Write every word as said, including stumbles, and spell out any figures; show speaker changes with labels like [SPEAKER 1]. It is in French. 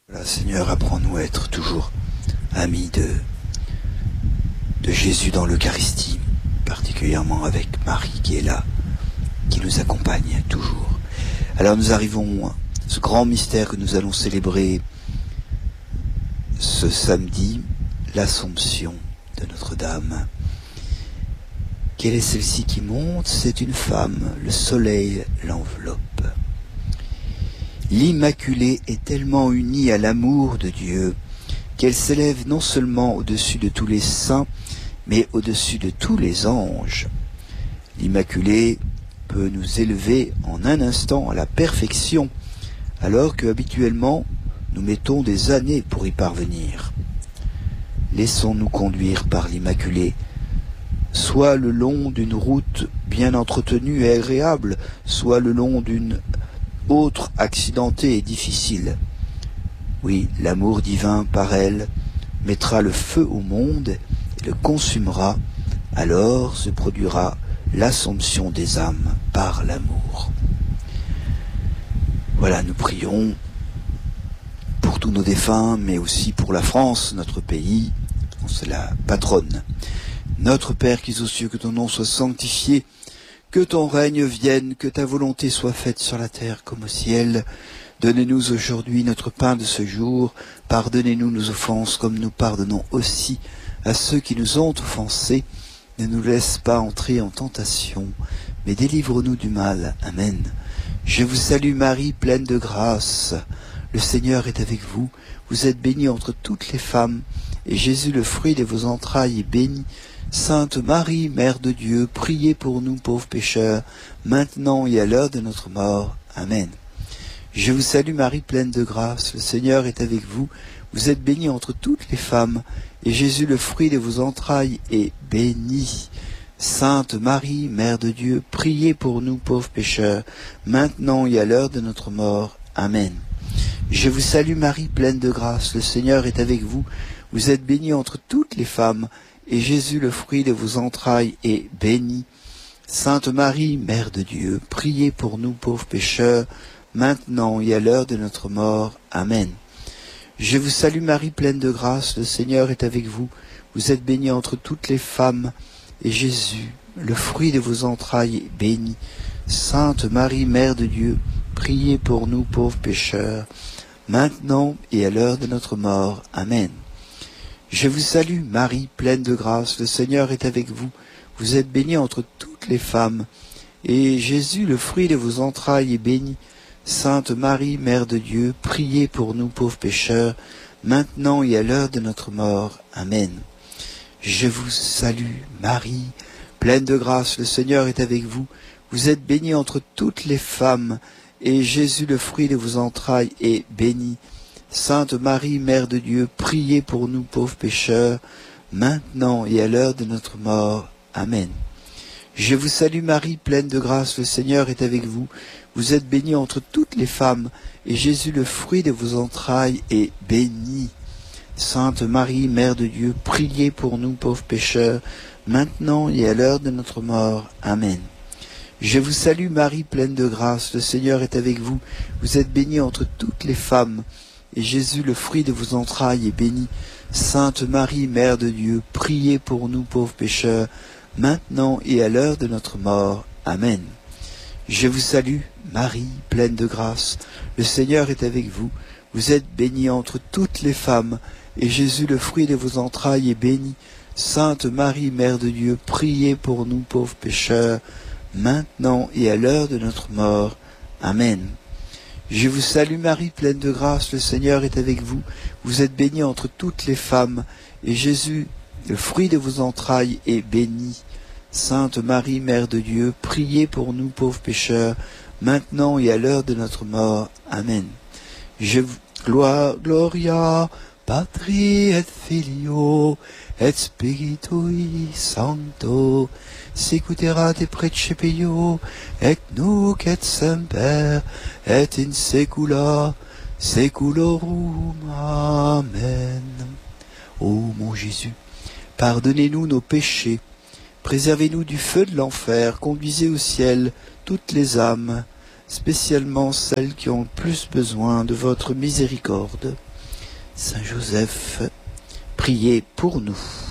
[SPEAKER 1] Voilà, Seigneur, apprends-nous à être toujours amis de, de Jésus dans l'Eucharistie, particulièrement avec Marie qui est là, qui nous accompagne toujours. Alors nous arrivons à ce grand mystère que nous allons célébrer ce samedi, l'Assomption de Notre-Dame. Quelle est celle-ci qui monte? C'est une femme, le soleil l'enveloppe. L'Immaculée est tellement unie à l'amour de Dieu qu'elle s'élève non seulement au-dessus de tous les saints, mais au-dessus de tous les anges. L'Immaculée peut nous élever en un instant à la perfection, alors que habituellement nous mettons des années pour y parvenir. Laissons-nous conduire par l'Immaculée, soit le long d'une route bien entretenue et agréable, soit le long d'une autre accidentée et difficile. Oui, l'amour divin par elle mettra le feu au monde et le consumera, alors se produira l'Assomption des âmes par l'amour. Voilà, nous prions pour tous nos défunts, mais aussi pour la France, notre pays, c'est la patronne. Notre Père qui es aux cieux, que ton nom soit sanctifié, que ton règne vienne, que ta volonté soit faite sur la terre comme au ciel. Donnez-nous aujourd'hui notre pain de ce jour. Pardonnez-nous nos offenses comme nous pardonnons aussi à ceux qui nous ont offensés. Ne nous laisse pas entrer en tentation, mais délivre-nous du mal. Amen. Je vous salue Marie, pleine de grâce. Le Seigneur est avec vous. Vous êtes bénie entre toutes les femmes, et Jésus, le fruit de vos entrailles, est béni. Sainte Marie, Mère de Dieu, priez pour nous pauvres pécheurs, maintenant et à l'heure de notre mort. Amen. Je vous salue Marie, pleine de grâce, le Seigneur est avec vous. Vous êtes bénie entre toutes les femmes, et Jésus, le fruit de vos entrailles, est béni. Sainte Marie, Mère de Dieu, priez pour nous pauvres pécheurs, maintenant et à l'heure de notre mort. Amen. Je vous salue Marie, pleine de grâce, le Seigneur est avec vous. Vous êtes bénie entre toutes les femmes, et Jésus, le fruit de vos entrailles, est béni. Sainte Marie, Mère de Dieu, priez pour nous pauvres pécheurs, maintenant et à l'heure de notre mort. Amen. Je vous salue Marie, pleine de grâce, le Seigneur est avec vous. Vous êtes bénie entre toutes les femmes, et Jésus, le fruit de vos entrailles, est béni. Sainte Marie, Mère de Dieu, priez pour nous pauvres pécheurs, maintenant et à l'heure de notre mort. Amen. Je vous salue, Marie, pleine de grâce, le Seigneur est avec vous. Vous êtes bénie entre toutes les femmes, et Jésus, le fruit de vos entrailles, est béni. Sainte Marie, Mère de Dieu, priez pour nous pauvres pécheurs, maintenant et à l'heure de notre mort. Amen. Je vous salue, Marie, pleine de grâce, le Seigneur est avec vous. Vous êtes bénie entre toutes les femmes, et Jésus, le fruit de vos entrailles, est béni. Sainte Marie, Mère de Dieu, priez pour nous pauvres pécheurs, maintenant et à l'heure de notre mort. Amen. Je vous salue Marie, pleine de grâce, le Seigneur est avec vous. Vous êtes bénie entre toutes les femmes, et Jésus, le fruit de vos entrailles, est béni. Sainte Marie, Mère de Dieu, priez pour nous pauvres pécheurs, maintenant et à l'heure de notre mort. Amen. Je vous salue Marie, pleine de grâce, le Seigneur est avec vous. Vous êtes bénie entre toutes les femmes, et Jésus, le fruit de vos entrailles, est béni. Sainte Marie, Mère de Dieu, priez pour nous pauvres pécheurs, maintenant et à l'heure de notre mort. Amen. Je vous salue, Marie, pleine de grâce, le Seigneur est avec vous. Vous êtes bénie entre toutes les femmes, et Jésus, le fruit de vos entrailles, est béni. Sainte Marie, Mère de Dieu, priez pour nous pauvres pécheurs, maintenant et à l'heure de notre mort. Amen. Je vous salue Marie, pleine de grâce, le Seigneur est avec vous. Vous êtes bénie entre toutes les femmes, et Jésus, le fruit de vos entrailles, est béni. Sainte Marie, Mère de Dieu, priez pour nous pauvres pécheurs, maintenant et à l'heure de notre mort. Amen. Je vous... Gloire, Gloria, Patri et Filio, et Spiritui Sancto, sicuterat et precepio, et nunc et semper, et in saecula saeculorum. Amen. Ô mon Jésus, pardonnez-nous nos péchés, préservez-nous du feu de l'enfer, conduisez au ciel toutes les âmes, spécialement celles qui ont le plus besoin de votre miséricorde. Saint Joseph, priez pour nous.